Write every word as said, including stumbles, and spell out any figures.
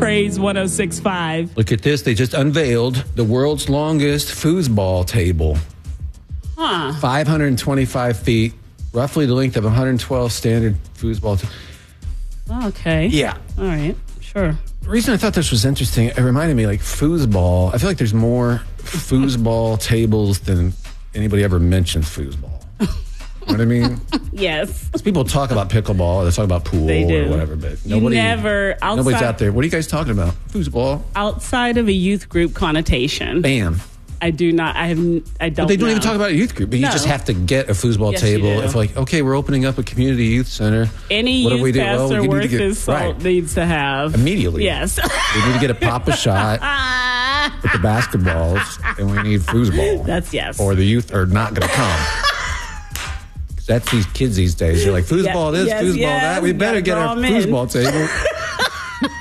Praise one oh six point five. Look at this. They just unveiled the world's longest foosball table. Huh. five hundred twenty-five feet, roughly the length of one hundred twelve standard foosball tables. Okay. Yeah. All right. Sure. The reason I thought this was interesting, it reminded me like foosball. I feel like there's more foosball tables than anybody ever mentions foosball. You know what I mean? Yes. People talk about pickleball, they talk about pool They do. or whatever, but You nobody, never, outside, nobody's out there. What are you guys talking about? Foosball. Outside of a youth group connotation. Bam. I do not, I have, I don't But they don't know. even talk about a youth group, but you No. just have to get a foosball Yes, you table. do. If like, okay, we're opening up a community youth center. Any what do youth we do? Well, pastor we need to worth get- his salt right. needs to have. Immediately. Yes. We need to get a pop-a shot with the basketballs, and we need foosball. That's yes. Or the youth are not going to come. That's these kids these days. You're like, foosball Yeah, this, yes, foosball yes, that. We better gotta get draw our 'em in. foosball table.